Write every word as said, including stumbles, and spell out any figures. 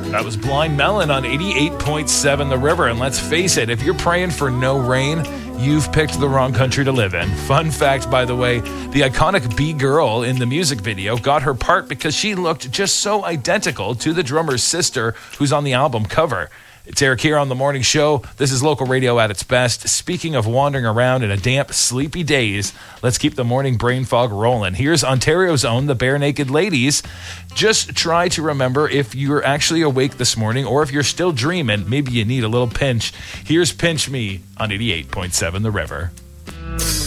That was Blind Melon on eighty-eight point seven The River. And let's face it, if you're praying for no rain, you've picked the wrong country to live in. Fun fact, by the way, the iconic B-girl in the music video got her part because she looked just so identical to the drummer's sister who's on the album cover. It's Eric here on The Morning Show. This is local radio at its best. Speaking of wandering around in a damp, sleepy daze, let's keep the morning brain fog rolling. Here's Ontario's own, the Bare Naked Ladies. Just try to remember if you're actually awake this morning or if you're still dreaming, maybe you need a little pinch. Here's Pinch Me on eighty-eight point seven The River.